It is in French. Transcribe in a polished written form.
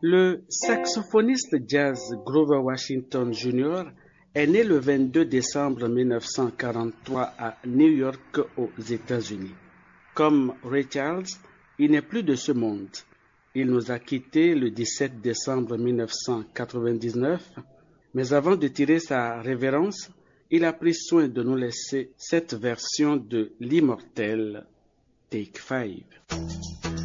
Le saxophoniste jazz Grover Washington Jr. est né le 22 décembre 1943 à New York aux États-Unis. Comme Ray Charles, il n'est plus de ce monde. Il nous a quittés le 17 décembre 1999, mais avant de tirer sa révérence, il a pris soin de nous laisser cette version de l'immortel Take 5.